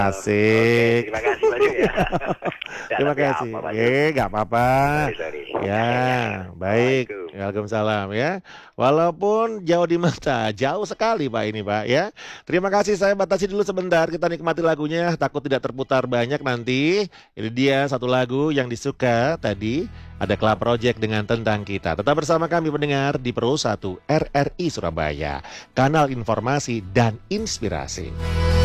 Asik. Terima kasih banyak ya. Terima kasih. Nggak apa-apa. Sorry. Ya, baik. Assalamualaikum. Waalaikumsalam ya. Walaupun jauh di mata, jauh sekali Pak ini Pak ya. Terima kasih, saya batasi dulu sebentar. Kita nikmati lagunya, takut tidak terputar banyak nanti. Ini dia satu lagu yang disuka tadi. Ada Club Project dengan Tentang Kita. Tetap bersama kami pendengar di Pro 1 RRI Surabaya. Kanal informasi dan inspirasi.